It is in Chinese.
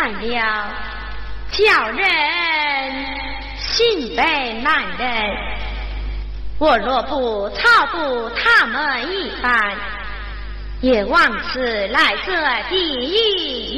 看了，叫人心悲难忍。我若不操度他们一番，也枉此来这地狱。